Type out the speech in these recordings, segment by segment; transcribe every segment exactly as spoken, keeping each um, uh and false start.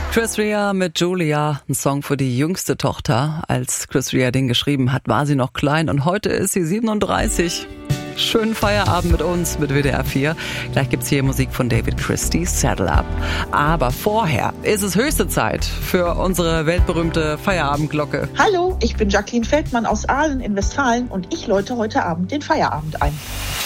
Chris Rea mit Julia, ein Song für die jüngste Tochter. Als Chris Rea den geschrieben hat, war sie noch klein und heute ist sie siebenunddreißig. Schönen Feierabend mit uns, mit W D R vier. Gleich gibt's hier Musik von David Christie, Saddle Up. Aber vorher ist es höchste Zeit für unsere weltberühmte Feierabendglocke. Hallo, ich bin Jacqueline Feldmann aus Aalen in Westfalen und ich läute heute Abend den Feierabend ein.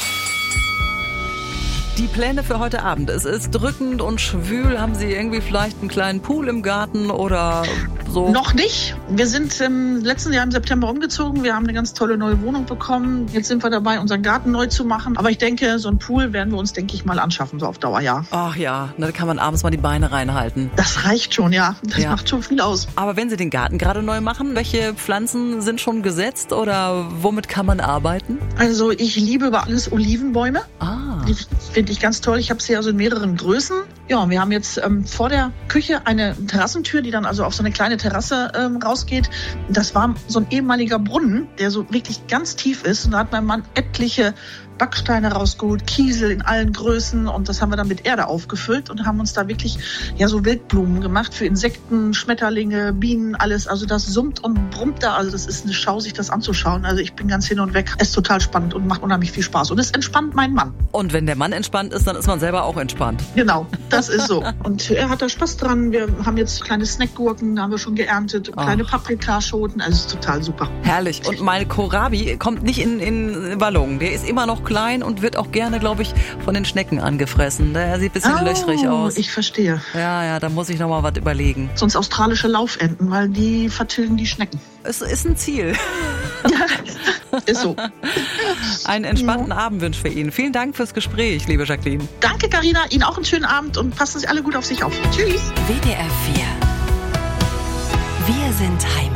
Die Pläne für heute Abend. Es ist drückend und schwül. Haben Sie irgendwie vielleicht einen kleinen Pool im Garten oder so? Noch nicht. Wir sind im letzten Jahr im September umgezogen. Wir haben eine ganz tolle neue Wohnung bekommen. Jetzt sind wir dabei, unseren Garten neu zu machen. Aber ich denke, so ein Pool werden wir uns, denke ich, mal anschaffen, so auf Dauer, ja. Ach ja, da kann man abends mal die Beine reinhalten. Das reicht schon, ja. Das ja. macht schon viel aus. Aber wenn Sie den Garten gerade neu machen, welche Pflanzen sind schon gesetzt oder womit kann man arbeiten? Also ich liebe über alles Olivenbäume. Ah. Die finde ich ganz toll. Ich habe sie also in mehreren Größen. Ja, wir haben jetzt ähm, vor der Küche eine Terrassentür, die dann also auf so eine kleine Terrasse ähm, rausgeht. Das war so ein ehemaliger Brunnen, der so wirklich ganz tief ist. Und da hat mein Mann etliche Backsteine rausgeholt, Kiesel in allen Größen und das haben wir dann mit Erde aufgefüllt und haben uns da wirklich ja so Wildblumen gemacht für Insekten, Schmetterlinge, Bienen, alles. Also das summt und brummt da. Also das ist eine Schau, sich das anzuschauen. Also ich bin ganz hin und weg. Es ist total spannend und macht unheimlich viel Spaß. Und es entspannt meinen Mann. Und wenn der Mann entspannt ist, dann ist man selber auch entspannt. Genau, das ist so. Und er hat da Spaß dran. Wir haben jetzt kleine Snackgurken, da haben wir schon geerntet, kleine Paprikaschoten. Also es ist total super. Herrlich. Und mein Kohlrabi kommt nicht in, in Wallungen. Der ist immer noch klein und wird auch gerne, glaube ich, von den Schnecken angefressen. Der sieht ein bisschen oh, löchrig aus. Ich verstehe. Ja, ja, da muss ich noch mal was überlegen. Sonst australische Laufenten, weil die vertilgen die Schnecken. Es ist ein Ziel. Ja, ist so. Einen entspannten ja. Abendwunsch für ihn. Vielen Dank fürs Gespräch, liebe Jacqueline. Danke, Carina. Ihnen auch einen schönen Abend und passen Sie alle gut auf sich auf. Tschüss. W D R vier. Wir sind Heimat.